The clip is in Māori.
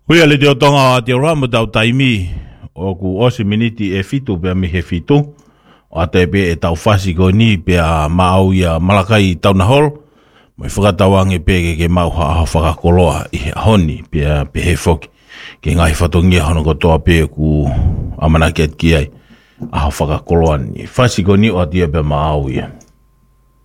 Huia le te o tonga te rama tau taimi o ku ose miniti e fitu pe mi he fitu o ate pe e tau fasi ko ni pe a maau ia malakai tau na hol mai whakatawange pe ke mau ha whakakoloa i he honi pe he foki ke ngai whatongia hono ko toa pe ku amana ki ai a whakakoloa ni fasi ko ni o atia pe maau ia